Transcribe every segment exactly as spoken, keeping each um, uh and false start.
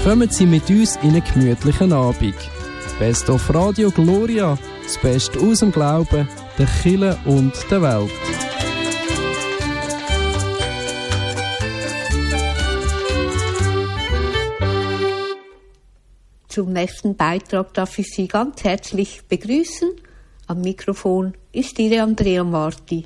kommen Sie mit uns in einen gemütlichen Abend. Best of Radio Gloria, das Beste aus dem Glauben, der Kirche und der Welt. Zum nächsten Beitrag darf ich Sie ganz herzlich begrüßen. Am Mikrofon ist Ihre Andrea Marti.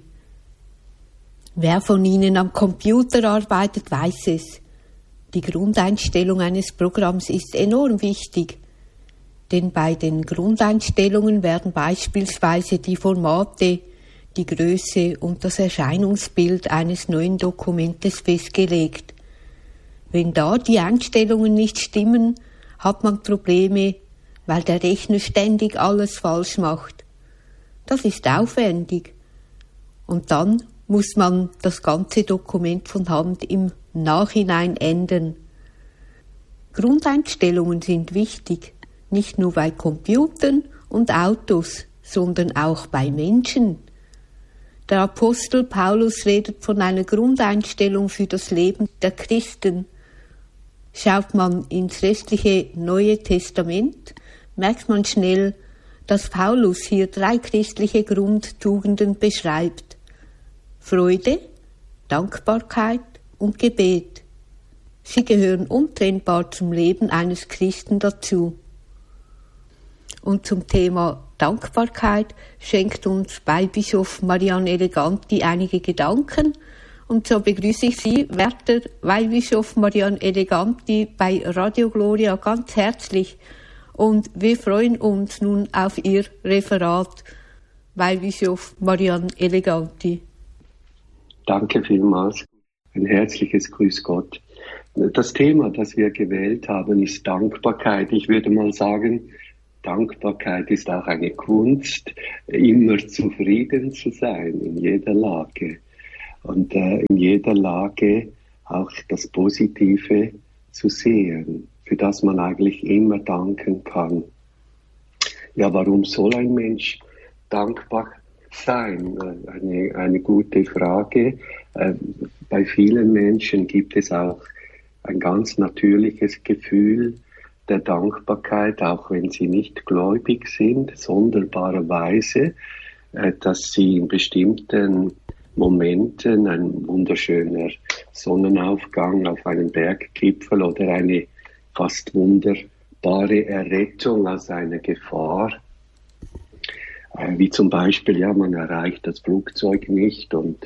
Wer von Ihnen am Computer arbeitet, weiß es. Die Grundeinstellung eines Programms ist enorm wichtig. Denn bei den Grundeinstellungen werden beispielsweise die Formate, die Größe und das Erscheinungsbild eines neuen Dokumentes festgelegt. Wenn da die Einstellungen nicht stimmen, hat man Probleme, weil der Rechner ständig alles falsch macht. Das ist aufwendig. Und dann muss man das ganze Dokument von Hand im Nachhinein ändern. Grundeinstellungen sind wichtig, nicht nur bei Computern und Autos, sondern auch bei Menschen. Der Apostel Paulus redet von einer Grundeinstellung für das Leben der Christen. Schaut man ins restliche Neue Testament, merkt man schnell, dass Paulus hier drei christliche Grundtugenden beschreibt: Freude, Dankbarkeit und Gebet. Sie gehören untrennbar zum Leben eines Christen dazu. Und zum Thema Dankbarkeit schenkt uns Weihbischof Marianne Eleganti einige Gedanken. Und so begrüße ich Sie, werter Weihbischof Marianne Eleganti, bei Radio Gloria ganz herzlich. Und wir freuen uns nun auf Ihr Referat, Weihbischof Marianne Eleganti. Danke vielmals. Ein herzliches Grüß Gott. Das Thema, das wir gewählt haben, ist Dankbarkeit. Ich würde mal sagen, Dankbarkeit ist auch eine Kunst, immer zufrieden zu sein in jeder Lage. Und äh, in jeder Lage auch das Positive zu sehen, für das man eigentlich immer danken kann. Ja, warum soll ein Mensch dankbar sein? Eine, eine gute Frage. Äh, bei vielen Menschen gibt es auch ein ganz natürliches Gefühl der Dankbarkeit, auch wenn sie nicht gläubig sind, sonderbarerweise, äh, dass sie in bestimmten Momenten, ein wunderschöner Sonnenaufgang auf einem Berggipfel oder eine fast wunderbare Errettung aus einer Gefahr, äh, wie zum Beispiel, ja, man erreicht das Flugzeug nicht und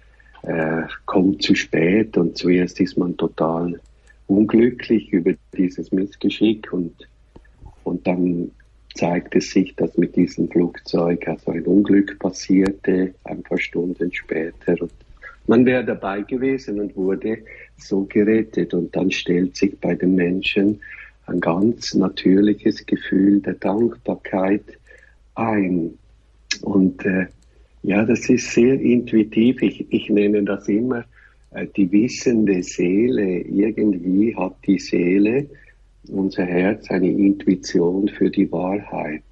äh, kommt zu spät und zuerst ist man total unglücklich über dieses Missgeschick und, und dann zeigt es sich, dass mit diesem Flugzeug also ein Unglück passierte, ein paar Stunden später. Und man wäre dabei gewesen und wurde so gerettet. Und dann stellt sich bei den Menschen ein ganz natürliches Gefühl der Dankbarkeit ein. Und äh, ja, das ist sehr intuitiv. Ich, ich nenne das immer äh, die wissende Seele. Irgendwie hat die Seele, unser Herz, eine Intuition für die Wahrheit.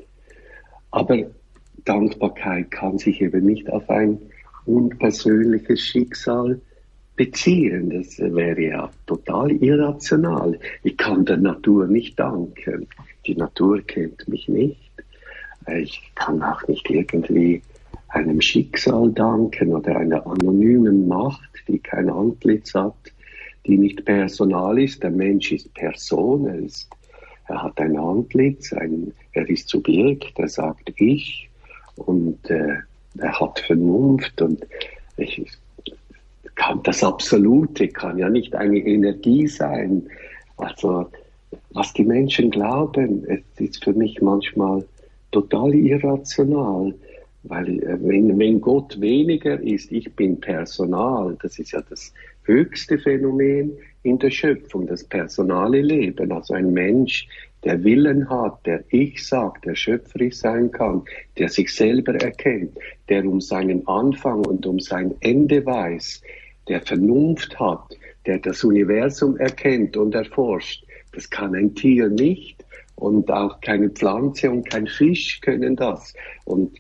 Aber Dankbarkeit kann sich eben nicht auf ein unpersönliches Schicksal beziehen. Das wäre ja total irrational. Ich kann der Natur nicht danken. Die Natur kennt mich nicht. Ich kann auch nicht irgendwie einem Schicksal danken oder einer anonymen Macht, die kein Antlitz hat, die nicht personal ist. Der Mensch ist Person, er, ist, er hat ein Antlitz, ein, er ist Subjekt, er sagt Ich und äh, er hat Vernunft und ich, kann das Absolute kann ja nicht eine Energie sein. Also was die Menschen glauben, es ist für mich manchmal total irrational. Weil äh, wenn, wenn Gott weniger ist, ich bin Personal, das ist ja das höchste Phänomen in der Schöpfung, das personale Leben. Also ein Mensch, der Willen hat, der Ich sagt, der schöpferisch sein kann, der sich selber erkennt, der um seinen Anfang und um sein Ende weiß, der Vernunft hat, der das Universum erkennt und erforscht. Das kann ein Tier nicht und auch keine Pflanze und kein Fisch können das. Und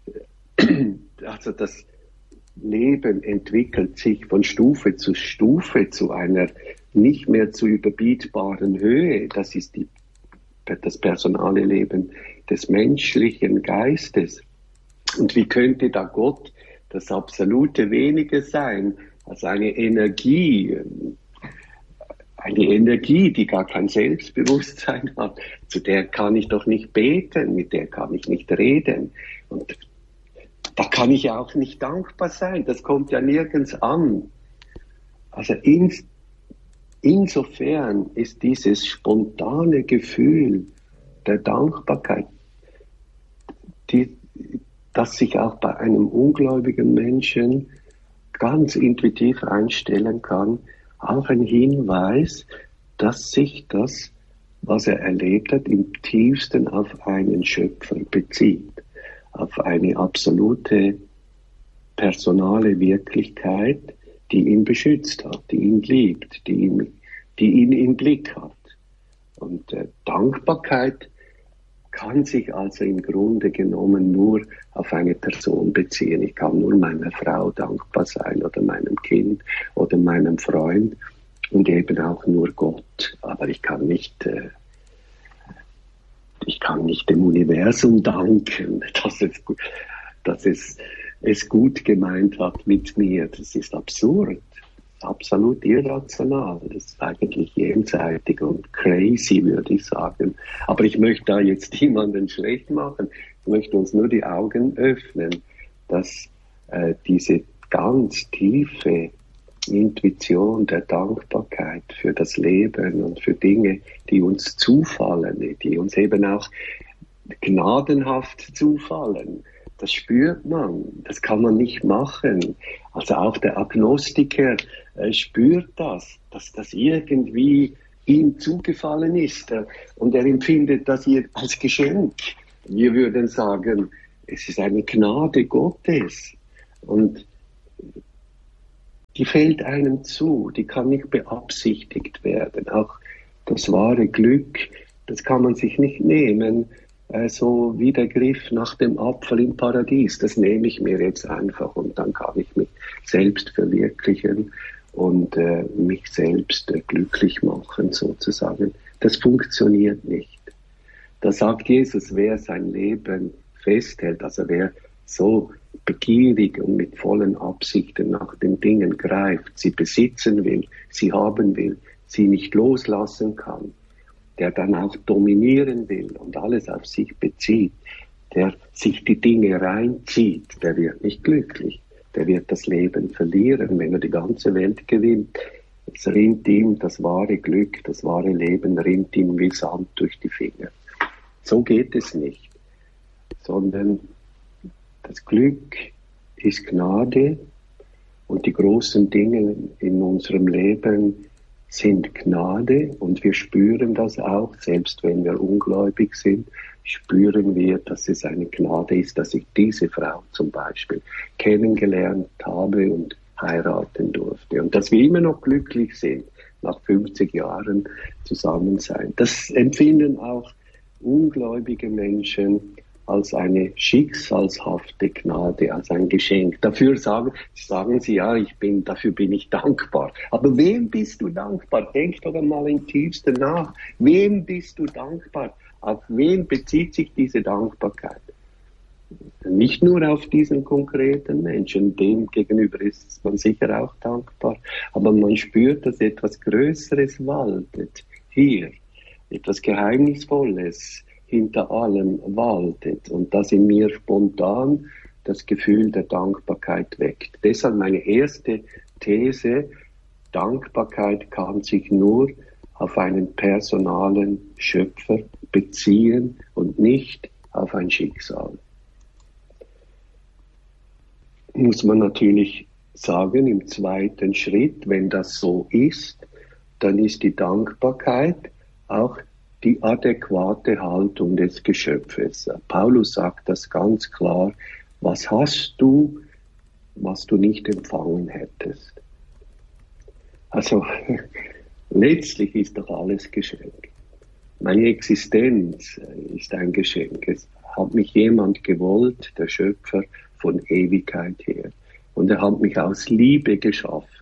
also das Leben entwickelt sich von Stufe zu Stufe zu einer nicht mehr zu überbietbaren Höhe. Das ist die, das personale Leben des menschlichen Geistes. Und wie könnte da Gott das absolute Wenige sein, als eine Energie, eine Energie, die gar kein Selbstbewusstsein hat, zu der kann ich doch nicht beten, mit der kann ich nicht reden. Und da kann ich ja auch nicht dankbar sein, das kommt ja nirgends an. Also in, insofern ist dieses spontane Gefühl der Dankbarkeit, die, das sich auch bei einem ungläubigen Menschen ganz intuitiv einstellen kann, auch ein Hinweis, dass sich das, was er erlebt hat, im tiefsten auf einen Schöpfer bezieht, auf eine absolute personale Wirklichkeit, die ihn beschützt hat, die ihn liebt, die ihn, die ihn im Blick hat. Und äh, Dankbarkeit kann sich also im Grunde genommen nur auf eine Person beziehen. Ich kann nur meiner Frau dankbar sein oder meinem Kind oder meinem Freund und eben auch nur Gott. Aber ich kann nicht, äh, ich kann nicht dem Universum danken, dass es, dass es, es gut gemeint hat mit mir. Das ist absurd. Absolut irrational, das ist eigentlich jenseitig und crazy, würde ich sagen. Aber ich möchte da jetzt niemanden schlecht machen. Ich möchte uns nur die Augen öffnen, dass äh, diese ganz tiefe Intuition der Dankbarkeit für das Leben und für Dinge, die uns zufallen, die uns eben auch gnadenhaft zufallen, das spürt man, das kann man nicht machen. Also auch der Agnostiker äh, spürt das, dass das irgendwie ihm zugefallen ist. Äh, und er empfindet das hier als Geschenk. Wir würden sagen, es ist eine Gnade Gottes. Und die fällt einem zu, die kann nicht beabsichtigt werden. Auch das wahre Glück, das kann man sich nicht nehmen. So wie der Griff nach dem Apfel im Paradies, das nehme ich mir jetzt einfach und dann kann ich mich selbst verwirklichen und äh, mich selbst äh, glücklich machen sozusagen. Das funktioniert nicht. Da sagt Jesus, wer sein Leben festhält, also wer so begierig und mit vollen Absichten nach den Dingen greift, sie besitzen will, sie haben will, sie nicht loslassen kann, der dann auch dominieren will und alles auf sich bezieht, der sich die Dinge reinzieht, der wird nicht glücklich. Der wird das Leben verlieren, wenn er die ganze Welt gewinnt. Es rinnt ihm das wahre Glück, das wahre Leben rinnt ihm wie Sand durch die Finger. So geht es nicht, sondern das Glück ist Gnade und die großen Dinge in unserem Leben sind Gnade und wir spüren das auch, selbst wenn wir ungläubig sind, spüren wir, dass es eine Gnade ist, dass ich diese Frau zum Beispiel kennengelernt habe und heiraten durfte und dass wir immer noch glücklich sind, nach fünfzig Jahren zusammen sein. Das empfinden auch ungläubige Menschen als eine schicksalshafte Gnade, als ein Geschenk. Dafür sagen, sagen sie, ja, ich bin, dafür bin ich dankbar. Aber wem bist du dankbar? Denk doch einmal im Tiefsten nach. Wem bist du dankbar? Auf wen bezieht sich diese Dankbarkeit? Nicht nur auf diesen konkreten Menschen, dem gegenüber ist man sicher auch dankbar, aber man spürt, dass etwas Größeres waltet hier, etwas Geheimnisvolles hinter allem waltet und das in mir spontan das Gefühl der Dankbarkeit weckt. Deshalb meine erste These, Dankbarkeit kann sich nur auf einen personalen Schöpfer beziehen und nicht auf ein Schicksal. Muss man natürlich sagen, im zweiten Schritt, wenn das so ist, dann ist die Dankbarkeit auch die adäquate Haltung des Geschöpfes. Paulus sagt das ganz klar, was hast du, was du nicht empfangen hättest? Also letztlich ist doch alles Geschenk. Meine Existenz ist ein Geschenk. Es hat mich jemand gewollt, der Schöpfer von Ewigkeit her. Und er hat mich aus Liebe geschaffen.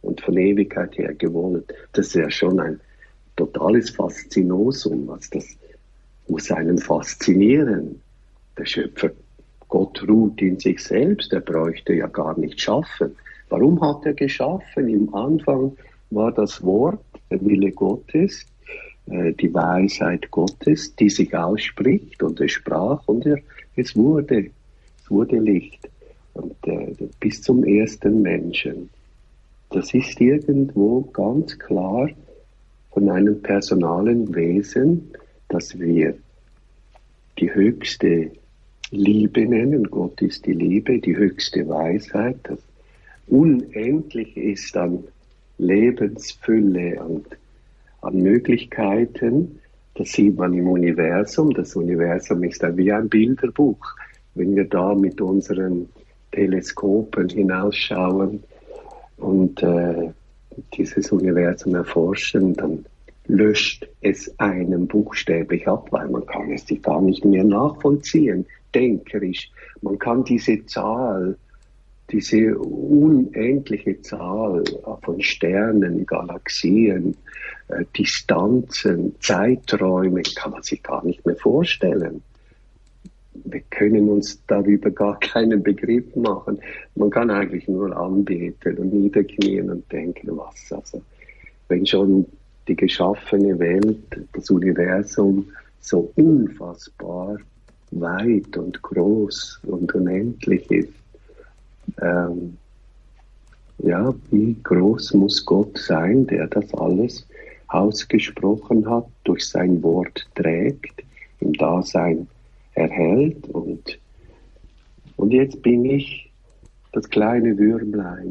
und von Ewigkeit her gewollt. Das ist ja schon ein totales Faszinosum. Was das muss einen faszinieren. Der Schöpfer Gott ruht in sich selbst, er bräuchte ja gar nicht schaffen. Warum hat er geschaffen? Im Anfang war das Wort, der Wille Gottes, äh, die Weisheit Gottes, die sich ausspricht, und er sprach und er, es wurde, es wurde Licht. Und äh, bis zum ersten Menschen. Das ist irgendwo ganz klar von einem personalen Wesen, das wir die höchste Liebe nennen. Gott ist die Liebe, die höchste Weisheit, das unendlich ist an Lebensfülle und an Möglichkeiten. Das sieht man im Universum. Das Universum ist dann wie ein Bilderbuch. Wenn wir da mit unseren Teleskopen hinausschauen und äh, dieses Universum erforschen, dann löscht es einen buchstäblich ab, weil man kann es sich gar nicht mehr nachvollziehen, denkerisch. Man kann diese Zahl, diese unendliche Zahl von Sternen, Galaxien, äh, Distanzen, Zeiträume, kann man sich gar nicht mehr vorstellen. Wir können uns darüber gar keinen Begriff machen. Man kann eigentlich nur anbeten und niederknien und denken, was, also, wenn schon die geschaffene Welt, das Universum so unfassbar weit und groß und unendlich ist, ähm, ja, wie groß muss Gott sein, der das alles ausgesprochen hat, durch sein Wort trägt, im Dasein erhält, und, und jetzt bin ich das kleine Würmlein,